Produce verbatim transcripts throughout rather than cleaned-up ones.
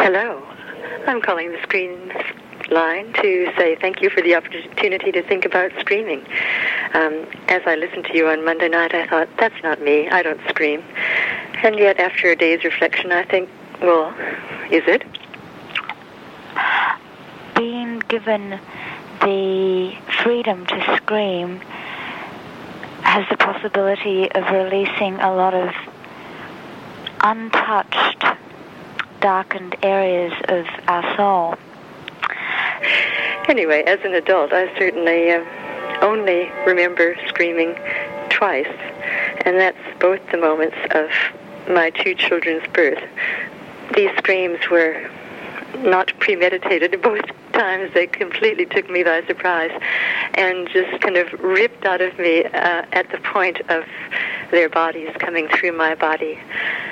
Hello. I'm calling the screen line to say thank you for the opportunity to think about screaming. Um, as I listened to you on Monday night, I thought, that's not me. I don't scream. And yet, after a day's reflection, I think, well, is it? Being given the freedom to scream has the possibility of releasing a lot of untouched, darkened areas of our soul. Anyway, as an adult, I certainly uh, only remember screaming twice, and that's both the moments of my two children's birth. These screams were not premeditated. Both times they completely took me by surprise and just kind of ripped out of me uh, at the point of their bodies coming through my body.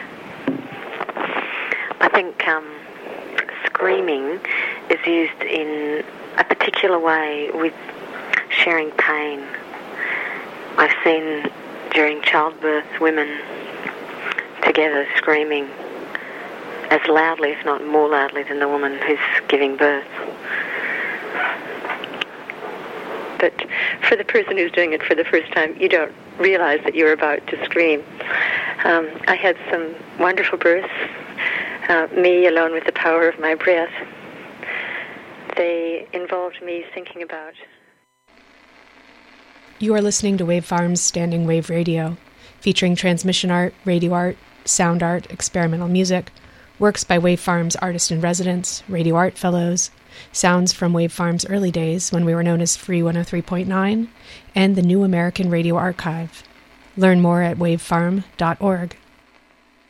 I think um, screaming is used in a particular way with sharing pain. I've seen during childbirth women together screaming as loudly, if not more loudly, than the woman who's giving birth. But for the person who's doing it for the first time, you don't realize that you're about to scream. Um, I had some wonderful births, uh, me alone with the power of my breath. They involved me thinking about... You are listening to Wave Farm's Standing Wave Radio, featuring transmission art, radio art, sound art, experimental music, works by Wave Farm's artist-in-residence, radio art fellows, sounds from Wave Farm's early days when we were known as Free one oh three point nine, and the New American Radio Archive. Learn more at wavefarm dot org.